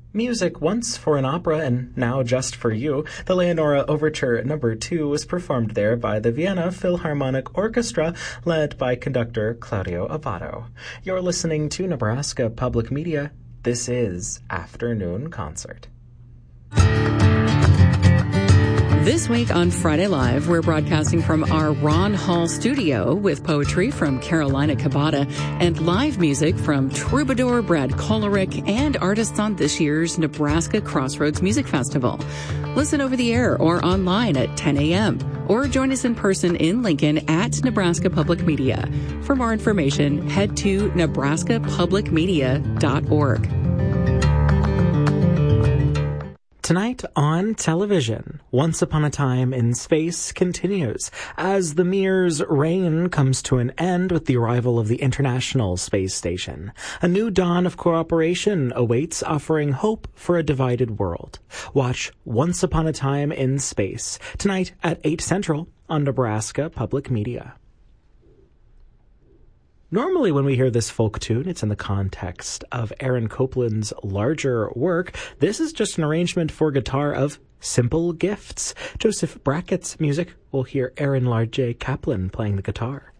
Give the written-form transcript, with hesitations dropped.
Music once for an opera and now just for you, the Leonora Overture No. 2 was performed there by the Vienna Philharmonic Orchestra, led by conductor Claudio Abbado. You're listening to Nebraska Public Media. This is Afternoon Concert. This week on Friday Live, we're broadcasting from our Ron Hall studio with poetry from Carolina Cabada and live music from troubadour Brad Kolerick and artists on this year's Nebraska Crossroads Music Festival. Listen over the air or online at 10 a.m. or join us in person in Lincoln at Nebraska Public Media. For more information, head to nebraskapublicmedia.org. Tonight on television, Once Upon a Time in Space continues as the Mir's reign comes to an end with the arrival of the International Space Station. A new dawn of cooperation awaits, offering hope for a divided world. Watch Once Upon a Time in Space tonight at 8 Central on Nebraska Public Media. Normally when we hear this folk tune, it's in the context of Aaron Copland's larger work. This is just an arrangement for guitar of Simple Gifts. Joseph Brackett's music, we'll hear Aaron Large Kaplan playing the guitar.